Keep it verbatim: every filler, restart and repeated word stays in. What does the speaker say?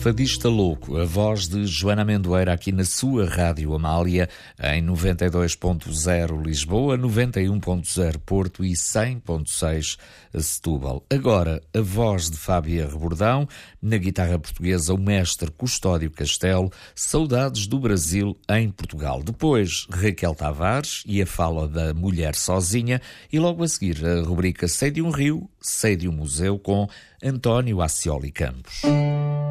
Fadista Louco, a voz de Joana Amendoeira aqui na sua Rádio Amália, em noventa e dois ponto zero Lisboa, noventa e um ponto zero Porto e cem ponto seis Setúbal. Agora, a voz de Fábia Rebordão, na guitarra portuguesa o mestre Custódio Castelo, Saudades do Brasil em Portugal. Depois, Raquel Tavares e a fala da Mulher Sozinha e logo a seguir a rubrica Sei de um Rio, Sei de um Museu com António Ascioli Campos.